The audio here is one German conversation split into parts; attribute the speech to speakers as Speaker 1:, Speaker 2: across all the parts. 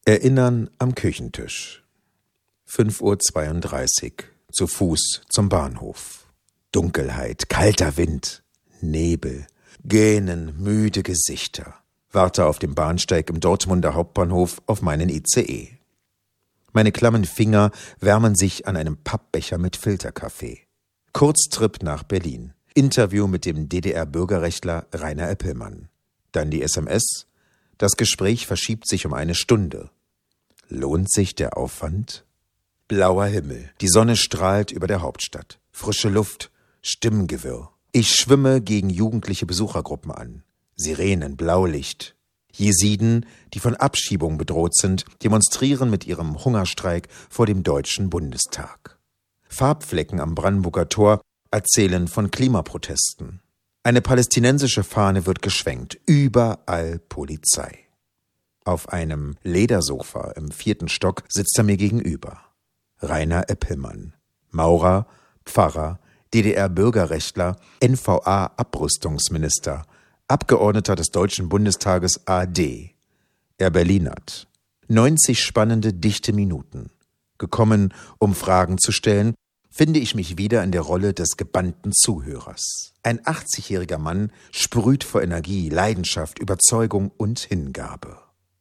Speaker 1: Erinnern am Küchentisch. 5:32 Uhr, zu Fuß zum Bahnhof. Dunkelheit, kalter Wind, Nebel, gähnen müde Gesichter. Warte auf dem Bahnsteig im Dortmunder Hauptbahnhof auf meinen ICE. Meine klammen Finger wärmen sich an einem Pappbecher mit Filterkaffee. Kurztrip nach Berlin. Interview mit dem DDR-Bürgerrechtler Rainer Eppelmann. Dann die SMS. Das Gespräch verschiebt sich um 1 Stunde. Lohnt sich der Aufwand? Blauer Himmel. Die Sonne strahlt über der Hauptstadt. Frische Luft. Stimmengewirr. Ich schwimme gegen jugendliche Besuchergruppen an. Sirenen, Blaulicht. Jesiden, die von Abschiebung bedroht sind, demonstrieren mit ihrem Hungerstreik vor dem Deutschen Bundestag. Farbflecken am Brandenburger Tor erzählen von Klimaprotesten. Eine palästinensische Fahne wird geschwenkt. Überall Polizei. Auf einem Ledersofa im 4. Stock sitzt er mir gegenüber. Rainer Eppelmann. Maurer, Pfarrer, DDR-Bürgerrechtler, NVA-Abrüstungsminister, Abgeordneter des Deutschen Bundestages AD. Er Berlinert. 90 spannende, dichte Minuten. Gekommen, um Fragen zu stellen, finde ich mich wieder in der Rolle des gebannten Zuhörers. Ein 80-jähriger Mann sprüht vor Energie, Leidenschaft, Überzeugung und Hingabe.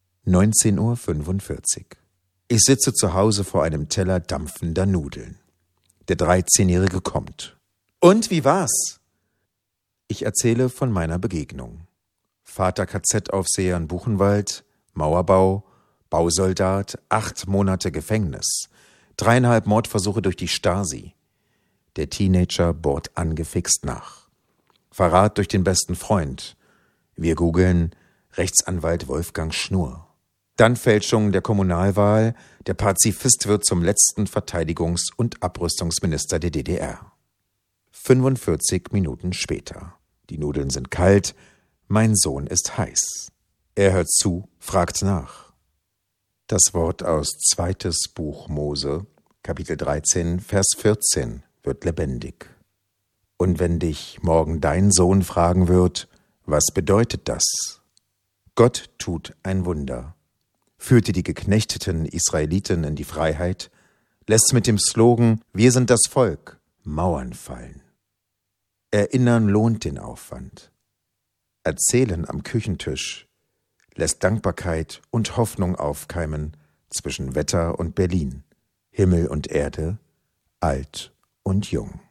Speaker 1: 19:45 Uhr. Ich sitze zu Hause vor einem Teller dampfender Nudeln. Der 13-Jährige kommt. Und wie war's? Ich erzähle von meiner Begegnung. Vater KZ-Aufseher in Buchenwald, Mauerbau, Bausoldat, 8 Monate Gefängnis, 3,5 Mordversuche durch die Stasi. Der Teenager bohrt angefixt nach. Verrat durch den besten Freund. Wir googeln Rechtsanwalt Wolfgang Schnurr. Dann Fälschung der Kommunalwahl. Der Pazifist wird zum letzten Verteidigungs- und Abrüstungsminister der DDR. 45 Minuten später. Die Nudeln sind kalt. Mein Sohn ist heiß. Er hört zu, fragt nach. Das Wort aus 2. Buch Mose, Kapitel 13, Vers 14, wird lebendig. Und wenn dich morgen dein Sohn fragen wird, was bedeutet das? Gott tut ein Wunder. Führte die geknechteten Israeliten in die Freiheit, lässt mit dem Slogan „Wir sind das Volk" Mauern fallen. Erinnern lohnt den Aufwand. Erzählen am Küchentisch lässt Dankbarkeit und Hoffnung aufkeimen zwischen Wetter und Berlin, Himmel und Erde, alt und jung.